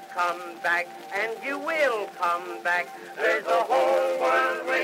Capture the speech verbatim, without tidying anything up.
come back, and you will come back. There's a whole world